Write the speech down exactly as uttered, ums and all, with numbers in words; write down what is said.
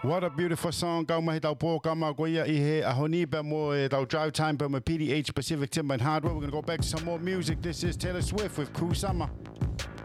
What a beautiful song. Kau mahi tau pō kama ko ia I he ahoni pa mo e tau drive time pa mo P D H Pacific Timber and Hardware. We're going to go back to some more music. This is Taylor Swift with Cruel Summer.